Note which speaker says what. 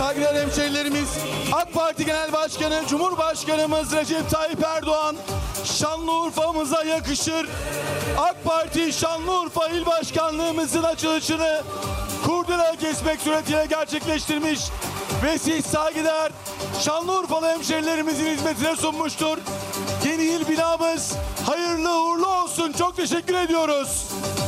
Speaker 1: saygıdeğer hemşehrilerimiz, AK Parti Genel Başkanı Cumhurbaşkanımız Recep Tayyip Erdoğan, Şanlıurfa'mıza yakışır AK Parti Şanlıurfa İl Başkanlığımızın açılışını kurdele kesmek suretiyle gerçekleştirmiş ve siz saygıdeğer Şanlıurfalı hemşehrilerimizin hizmetine sunmuştur. Yeni yıl binamız hayırlı uğurlu olsun. Çok teşekkür ediyoruz.